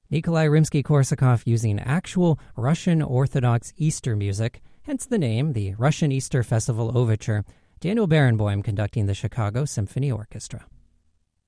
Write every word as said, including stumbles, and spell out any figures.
Nikolai Rimsky-Korsakov using actual Russian Orthodox Easter music, hence the name, the Russian Easter Festival Overture. Daniel Barenboim conducting the Chicago Symphony Orchestra.